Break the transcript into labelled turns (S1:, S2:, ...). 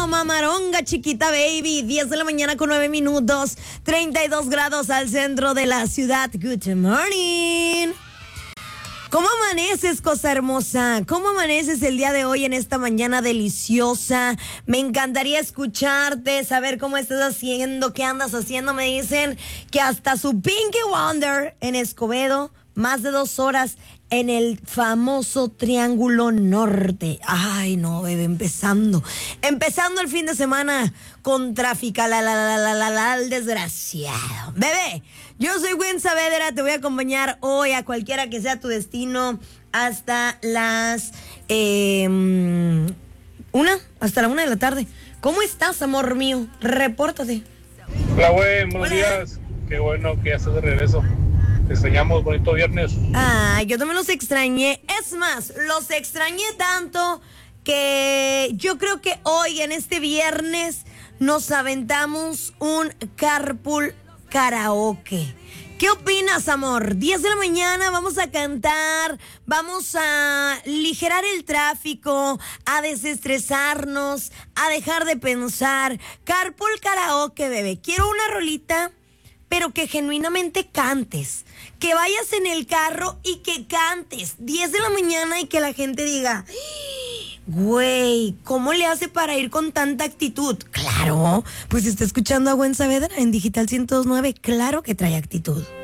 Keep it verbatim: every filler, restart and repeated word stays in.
S1: mamaronga, chiquita baby. diez de la mañana con nueve minutos. treinta y dos grados al centro de la ciudad. Good morning. ¿Cómo amaneces, cosa hermosa? ¿Cómo amaneces el día de hoy en esta mañana deliciosa? Me encantaría escucharte, saber cómo estás haciendo, qué andas haciendo. Me dicen que hasta su Pinky Wonder en Escobedo, más de dos horas en el famoso Triángulo Norte. Ay, no, bebé, empezando. Empezando el fin de semana con tráfico, la, la, la, la, la, la, el desgraciado. Bebé, yo soy Gwen Saavedra, te voy a acompañar hoy a cualquiera que sea tu destino hasta las... Eh, una, hasta la una de la tarde. ¿Cómo estás, amor mío? Repórtate.
S2: Hola, Gwen, buenos
S1: Hola.
S2: días. Qué bueno que ya estás de regreso. Te extrañamos, bonito viernes.
S1: Ah, yo también los extrañé. Es más, los extrañé tanto que yo creo que hoy, en este viernes, nos aventamos un carpool karaoke. ¿Qué opinas, amor? diez de la mañana, vamos a cantar, vamos a aligerar el tráfico, a desestresarnos, a dejar de pensar. Carpool karaoke, bebé. Quiero una rolita, pero que genuinamente cantes. Que vayas en el carro y que cantes. diez de la mañana y que la gente diga, güey, ¿cómo le hace para ir con tanta actitud? Claro, pues está escuchando a Gwen Saavedra en Digital ciento dos punto nueve. Claro que trae actitud.